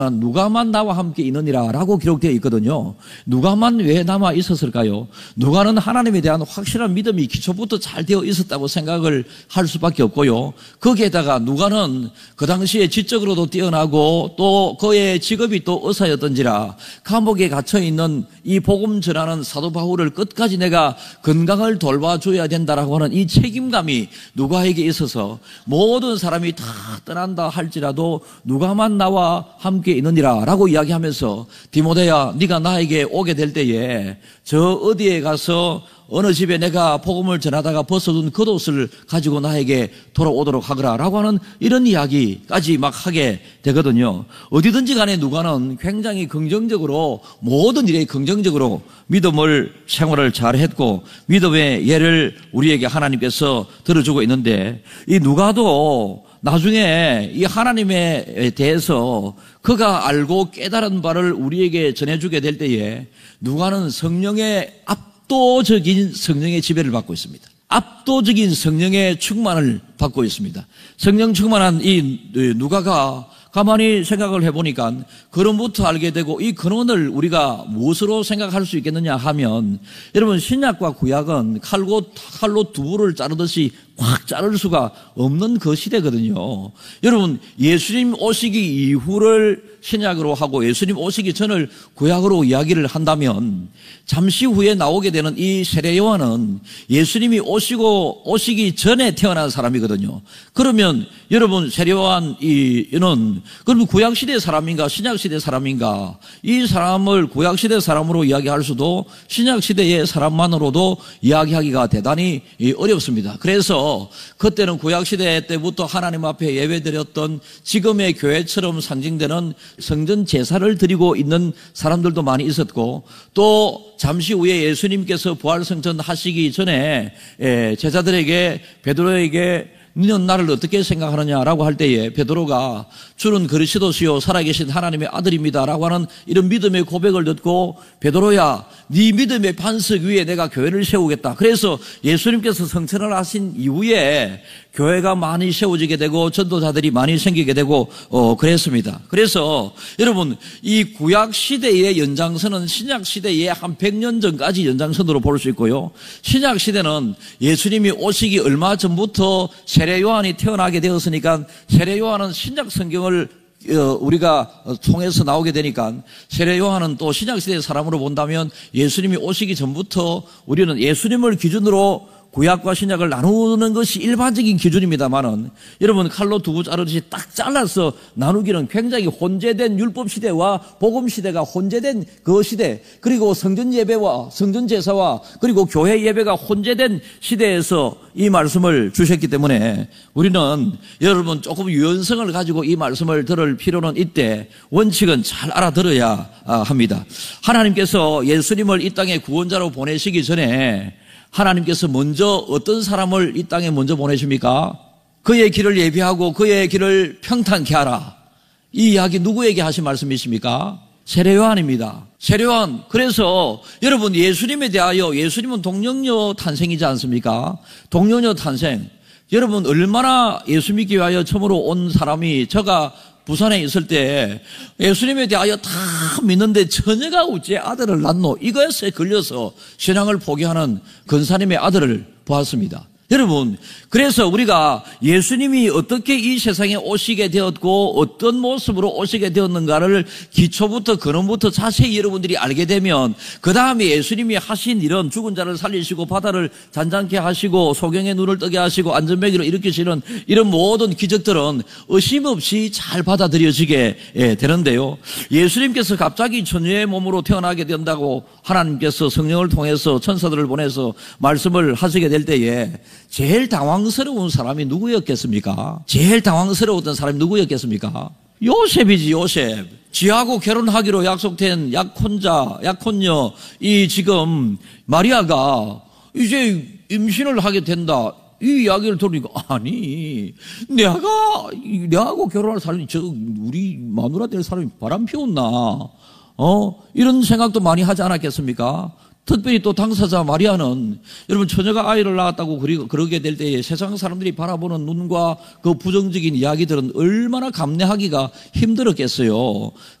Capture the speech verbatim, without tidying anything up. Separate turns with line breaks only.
누가만 나와 함께 있느니라 라고 기록되어 있거든요. 누가만 왜 남아 있었을까요? 누가는 하나님에 대한 확실한 믿음이 기초부터 잘 되어 있었다고 생각을 할 수밖에 없고요. 거기에다가 누가는 그 당시에 지적으로도 뛰어나고 또 그의 직업이 또 의사였던지라 감옥에 갇혀있는 이 복음 전하는 사도 바울을 끝까지 내가 건강을 돌봐줘야 된다라고 하는 이 책임감이 누가에게 있어서 모든 사람이 다 떠난다 할지라도 누가만 나와 함께 있느니라 라고 이야기하면서 디모데야 네가 나에게 오게 될 때에 저 어디에 가서 어느 집에 내가 복음을 전하다가 벗어둔 겉옷을 가지고 나에게 돌아오도록 하거라 라고 하는 이런 이야기까지 막 하게 되거든요. 어디든지 간에 누가는 굉장히 긍정적으로 모든 일에 긍정적으로 믿음을 생활을 잘했고 믿음의 예를 우리에게 하나님께서 들어주고 있는데 이 누가도 나중에 이 하나님에 대해서 그가 알고 깨달은 바를 우리에게 전해주게 될 때에 누가는 성령의 압도적인 성령의 지배를 받고 있습니다. 압도적인 성령의 충만을 받고 있습니다. 성령 충만한 이 누가가 가만히 생각을 해보니까 근원부터 알게 되고 이 근원을 우리가 무엇으로 생각할 수 있겠느냐 하면 여러분 신약과 구약은 칼고, 칼로 두부를 자르듯이 확 자를 수가 없는 그 시대거든요. 여러분 예수님 오시기 이후를 신약으로 하고 예수님 오시기 전을 구약으로 이야기를 한다면 잠시 후에 나오게 되는 이 세례 요한은 예수님이 오시고 오시기 전에 태어난 사람이거든요. 그러면 여러분 세례 요한 이는 그럼 구약 시대 사람인가 신약 시대 사람인가? 이 사람을 구약 시대 사람으로 이야기할 수도 신약 시대의 사람만으로도 이야기하기가 대단히 어렵습니다. 그래서 그때는 구약 시대 때부터 하나님 앞에 예배드렸던 지금의 교회처럼 상징되는 성전 제사를 드리고 있는 사람들도 많이 있었고 또 잠시 후에 예수님께서 부활승천 하시기 전에 제자들에게 베드로에게 너는 나를 어떻게 생각하느냐라고 할 때에 베드로가 주는 그리스도시요 살아계신 하나님의 아들입니다라고 하는 이런 믿음의 고백을 듣고 베드로야 네 믿음의 반석 위에 내가 교회를 세우겠다. 그래서 예수님께서 성천을 하신 이후에 교회가 많이 세워지게 되고 전도자들이 많이 생기게 되고 어 그랬습니다. 그래서 여러분 이 구약 시대의 연장선은 신약 시대의 한 백 년 전까지 연장선으로 볼 수 있고요. 신약 시대는 예수님이 오시기 얼마 전부터 세례 요한이 태어나게 되었으니까 세례 요한은 신약 성경을 우리가 통해서 나오게 되니까 세례 요한은 또 신약시대의 사람으로 본다면 예수님이 오시기 전부터 우리는 예수님을 기준으로 구약과 신약을 나누는 것이 일반적인 기준입니다만은 여러분 칼로 두부 자르듯이 딱 잘라서 나누기는 굉장히 혼재된 율법 시대와 복음 시대가 혼재된 그 시대 그리고 성전 예배와 성전 제사와 그리고 교회 예배가 혼재된 시대에서 이 말씀을 주셨기 때문에 우리는 여러분 조금 유연성을 가지고 이 말씀을 들을 필요는 있대 원칙은 잘 알아들어야 합니다. 하나님께서 예수님을 이 땅에 구원자로 보내시기 전에 하나님께서 먼저 어떤 사람을 이 땅에 먼저 보내십니까? 그의 길을 예비하고 그의 길을 평탄케 하라. 이 이야기 누구에게 하신 말씀이십니까? 세례 요한입니다. 세례 요한. 그래서 여러분 예수님에 대하여 예수님은 동정녀 탄생이지 않습니까? 동정녀 탄생. 여러분 얼마나 예수 믿기 위하여 처음으로 온 사람이 저가 부산에 있을 때 예수님에 대하여 다 믿는데 처녀가 어째 아들을 낳노? 이것에 걸려서 신앙을 포기하는 근사님의 아들을 보았습니다. 여러분 그래서 우리가 예수님이 어떻게 이 세상에 오시게 되었고 어떤 모습으로 오시게 되었는가를 기초부터 근원부터 자세히 여러분들이 알게 되면 그 다음에 예수님이 하신 일은 죽은 자를 살리시고 바다를 잔잔케 하시고 소경의 눈을 뜨게 하시고 안전뱅이를 일으키시는 이런 모든 기적들은 의심 없이 잘 받아들여지게 되는데요. 예수님께서 갑자기 처녀의 몸으로 태어나게 된다고 하나님께서 성령을 통해서 천사들을 보내서 말씀을 하시게 될 때에 제일 당황스러운 사람이 누구였겠습니까? 제일 당황스러웠던 사람이 누구였겠습니까? 요셉이지 요셉. 지하고 결혼하기로 약속된 약혼자, 약혼녀 이 지금 마리아가 이제 임신을 하게 된다. 이 이야기를 들으니까 아니 내가 내하고 결혼할 사람이 저 우리 마누라 될 사람이 바람 피웠나? 어 이런 생각도 많이 하지 않았겠습니까? 특별히 또 당사자 마리아는 여러분 처녀가 아이를 낳았다고 그러게 될 때에 세상 사람들이 바라보는 눈과 그 부정적인 이야기들은 얼마나 감내하기가 힘들었겠어요.